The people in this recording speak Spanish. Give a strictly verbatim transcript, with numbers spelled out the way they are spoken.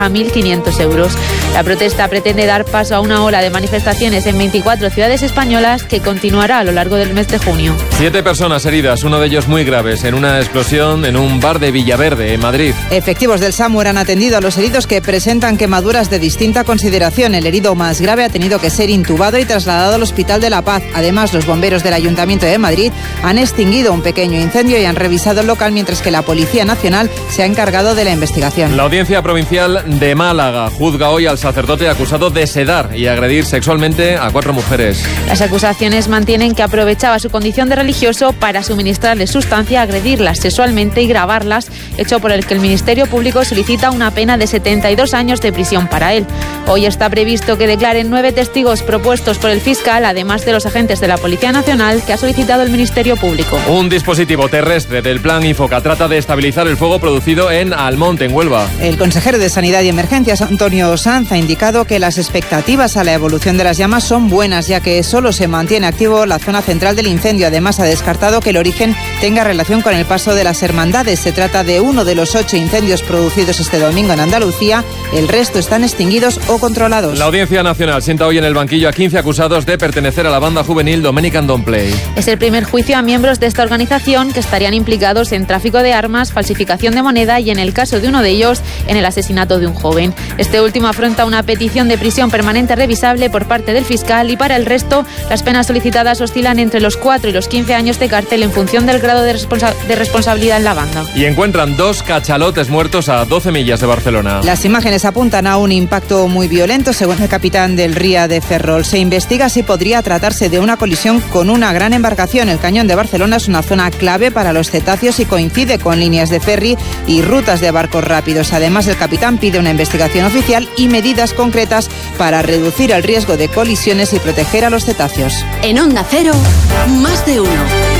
a mil quinientos euros. La protesta pretende dar paso a una ola de manifestaciones en veinticuatro ciudades españolas que continuará a lo largo del mes de junio. Siete personas heridas, uno de ellos muy graves, en una explosión en un bar de Villaverde, en Madrid. Efectivos del SAMUR han atendido a los heridos que presentan quemaduras de distinta consideración. El herido más grave ha tenido que ser intubado y trasladado al Hospital de la Paz. Además, los bomberos del Ayuntamiento de Madrid han extinguido un pequeño incendio y han revisado el local, mientras que la Policía Nacional se ha encargado de la investigación. La Audiencia Provincial de Málaga juzga hoy al sacerdote acusado de sedar y agredir sexualmente a cuatro mujeres. Las acusaciones mantienen que aprovechaba su condición de religioso para suministrarles sustancia, agredirlas sexualmente y grabarlas, hecho por el que el Ministerio Público solicita una pena de setenta y dos años de prisión para él. Hoy está previsto que declaren nueve testigos propuestos por el fiscal, además de los agentes de la Policía Nacional que ha solicitado el Ministerio Público. Un dispositivo terrestre del Plan Infoca trata de estabilizar el fuego producido en Almonte, en Huelva. El consejero de Sanidad y Emergencias, Antonio Sanz, ha indicado que las expectativas a la evolución de las llamas son buenas, ya que solo se mantiene activo la zona central del incendio. Además, ha descartado que el origen tenga relación con el paso de las hermandades. Se trata de uno de los ocho incendios producidos este domingo en Andalucía. El resto están extinguidos o controlados. La Audiencia Nacional sienta hoy en el banquillo a quince acusados de pertenecer a la banda juvenil Dominican Don't Play. Es el primer juicio a miembros de esta organización que estarían implicados en tráfico de armas, falsificación de moneda y, en el caso de uno de ellos, en el asesinato de un joven. Este último afronta una petición de prisión permanente revisable por parte del fiscal, y para el resto las penas solicitadas oscilan entre los cuatro y los quince años de cárcel en función del grado de, responsa- de responsabilidad en la banda. Y encuentran dos cachalotes muertos a doce millas de Barcelona. Las imágenes apuntan a un impacto muy violento, según el capitán del Ría de Ferrol. Se investiga si podría tratarse de una colisión con una gran embarcación. El Cañón de Barcelona es una zona clave para los cetáceos y coincide con líneas de ferry y rutas de barcos rápidos. Además, el capitán pide una investigación oficial y medidas concretas para reducir el riesgo de colisiones y proteger a los cetáceos. En Onda Cero, más de uno.